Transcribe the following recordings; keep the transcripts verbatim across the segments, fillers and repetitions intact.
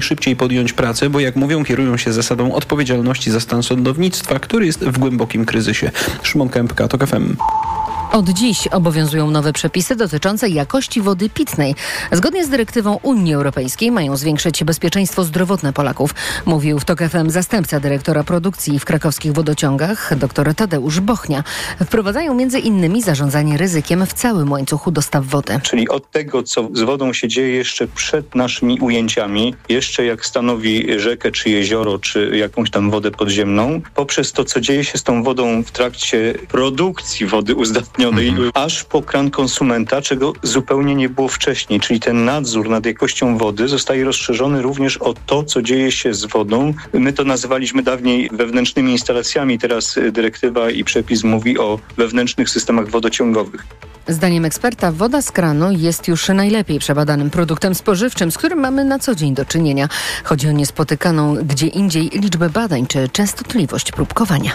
szybciej podjąć pracę, bo jak mówią, kierują się zasadą odpowiedzialności za stan sądownictwa, który jest w głębokim kryzysie. Szymon Kępka, TOK F M. Od dziś obowiązują nowe przepisy dotyczące jakości wody pitnej. Zgodnie z dyrektywą Unii Europejskiej mają zwiększyć bezpieczeństwo zdrowotne Polaków, mówił w TOK F M zastępca dyrektora produkcji w krakowskich wodociągach dr Tadeusz Bochnia. Wprowadzają między innymi zarządzanie ryzykiem w całym łańcuchu dostaw wody. Czyli od tego, co z wodą się dzieje jeszcze przed naszymi ujęciami, jeszcze jak stanowi rzekę, czy jezioro, czy jakąś tam wodę podziemną, poprzez to, co dzieje się z tą wodą w trakcie produkcji wody uzdatnionej, Mhm. aż po kran konsumenta, czego zupełnie nie było wcześniej. Czyli ten nadzór nad jakością wody zostaje rozszerzony również o to, co dzieje się z wodą. My to nazywaliśmy dawniej wewnętrznymi instalacjami, teraz dyrektywa i przepis mówi o wewnętrznych systemach wodociągowych. Zdaniem eksperta woda z kranu jest już najlepiej przebadanym produktem spożywczym, z którym mamy na co dzień do czynienia. Chodzi o niespotykaną gdzie indziej liczbę badań czy częstotliwość próbkowania.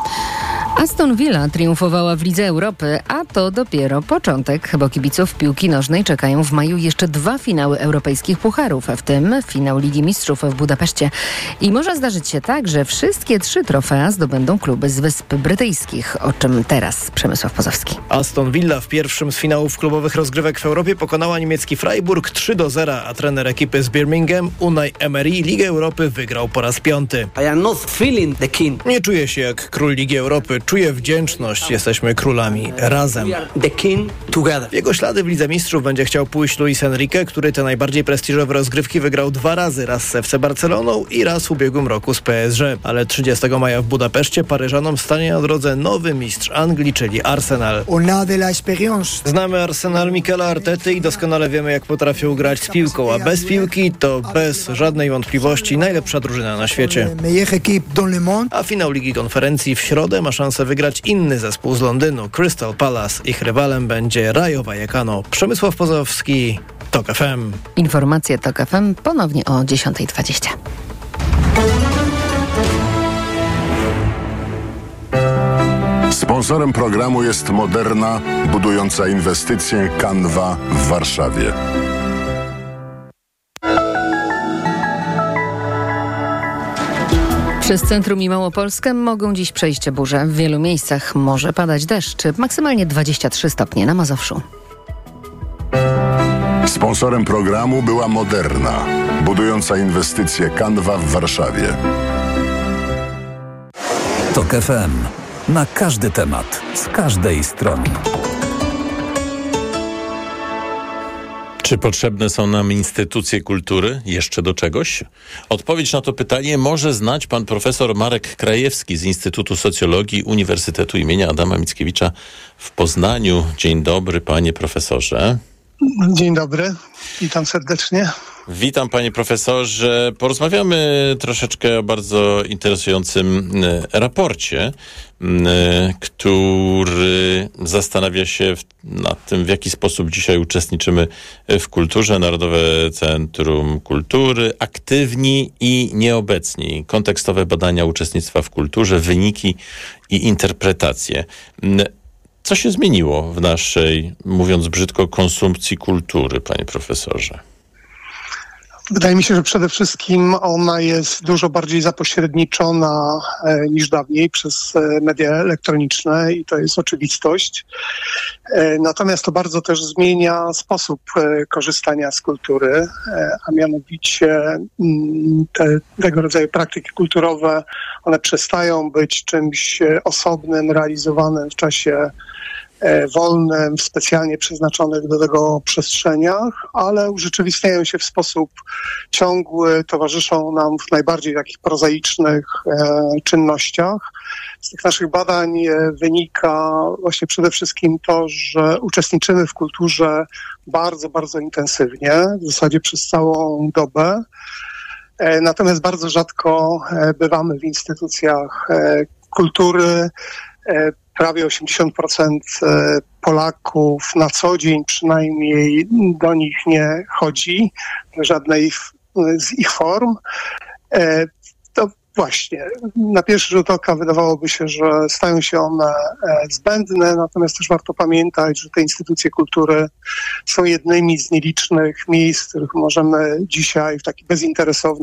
Aston Villa triumfowała w Lidze Europy, a to dopiero początek, bo kibiców piłki nożnej czekają w maju jeszcze dwa finały europejskich pucharów, w tym finał Ligi Mistrzów w Budapeszcie. I może zdarzyć się tak, że wszystkie trzy trofea zdobędą kluby z Wysp Brytyjskich, o czym teraz Przemysław Pozowski. Aston Villa w pierwszym z finałów klubowych rozgrywek w Europie pokonała niemiecki Freiburg trzy do zera, a trener ekipy z Birmingham, Unai Emery, Ligę Europy wygrał po raz piąty. I am not feeling the king. Nie czuję się jak król Ligi Europy. Czuję wdzięczność. Jesteśmy królami. Razem. The king together. W jego ślady w Lidze Mistrzów będzie chciał pójść Luis Enrique, który te najbardziej prestiżowe rozgrywki wygrał dwa razy. Raz z F C Barceloną i raz w ubiegłym roku z P S G. Ale trzydziestego maja w Budapeszcie Paryżanom stanie na drodze nowy mistrz Anglii, czyli Arsenal. Znamy Arsenal Mikela Artety i doskonale wiemy, jak potrafią grać z piłką, a bez piłki to bez żadnej wątpliwości najlepsza drużyna na świecie. A finał Ligi Konferencji w środę ma szansę wygrać inny zespół z Londynu, Crystal Palace. Ich rywalem będzie Rayo Vallecano. Przemysław Pozowski, TOK F M. Informacje TOK F M ponownie o dziesiąta dwadzieścia. Sponsorem programu jest Moderna, budująca inwestycję Canva w Warszawie. Przez centrum i Małopolskę mogą dziś przejść burze. W wielu miejscach może padać deszcz. Maksymalnie dwadzieścia trzy stopnie na Mazowszu. Sponsorem programu była Moderna, budująca inwestycję Canva w Warszawie. TOK F M. Na każdy temat, z każdej strony. Czy potrzebne są nam instytucje kultury jeszcze do czegoś? Odpowiedź na to pytanie może znać pan profesor Marek Krajewski z Instytutu Socjologii Uniwersytetu imienia Adama Mickiewicza w Poznaniu. Dzień dobry, panie profesorze. Dzień dobry, witam serdecznie. Witam, panie profesorze. Porozmawiamy troszeczkę o bardzo interesującym raporcie, który zastanawia się nad tym, w jaki sposób dzisiaj uczestniczymy w kulturze. Narodowe Centrum Kultury, aktywni i nieobecni. Kontekstowe badania uczestnictwa w kulturze, wyniki i interpretacje. Co się zmieniło w naszej, mówiąc brzydko, konsumpcji kultury, panie profesorze? Wydaje mi się, że przede wszystkim ona jest dużo bardziej zapośredniczona e, niż dawniej przez e, media elektroniczne i to jest oczywistość. E, natomiast to bardzo też zmienia sposób e, korzystania z kultury, e, a mianowicie m, te, tego rodzaju praktyki kulturowe, one przestają być czymś osobnym, realizowanym w czasie wolnym, w specjalnie przeznaczonych do tego przestrzeniach, ale urzeczywistniają się w sposób ciągły, towarzyszą nam w najbardziej takich prozaicznych e, czynnościach. Z tych naszych badań e, wynika właśnie przede wszystkim to, że uczestniczymy w kulturze bardzo, bardzo intensywnie, w zasadzie przez całą dobę. E, natomiast bardzo rzadko e, bywamy w instytucjach e, kultury. E, Prawie osiemdziesiąt procent Polaków na co dzień przynajmniej do nich nie chodzi, żadnej z ich form. To Właśnie. Na pierwszy rzut oka wydawałoby się, że stają się one zbędne, natomiast też warto pamiętać, że te instytucje kultury są jednymi z nielicznych miejsc, w których możemy dzisiaj w taki bezinteresowny